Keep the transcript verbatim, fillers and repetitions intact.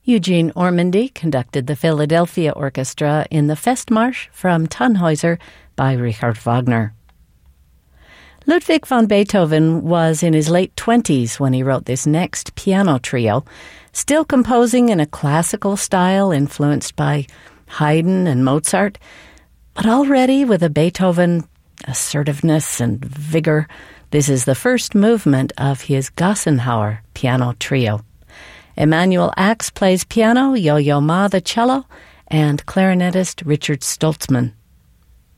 Eugene Ormandy conducted the Philadelphia Orchestra in the Festmarsch from Tannhäuser by Richard Wagner. Ludwig van Beethoven was in his late twenties when he wrote this next piano trio, still composing in a classical style influenced by Haydn and Mozart, but already with a Beethoven assertiveness and vigor. This is the first movement of his Gassenhauer piano trio. Emanuel Ax plays piano, Yo-Yo Ma the cello, and clarinetist Richard Stoltzman